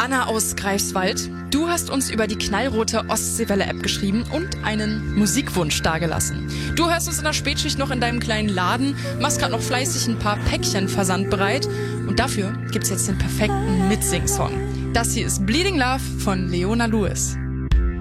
Anna aus Greifswald, du hast uns über die knallrote Ostseewelle-App geschrieben und einen Musikwunsch dargelassen. Du hörst uns in der Spätschicht noch in deinem kleinen Laden, machst gerade noch fleißig ein paar Päckchen versandbereit und dafür gibt's jetzt den perfekten Mitsing-Song. Das hier ist Bleeding Love von Leona Lewis.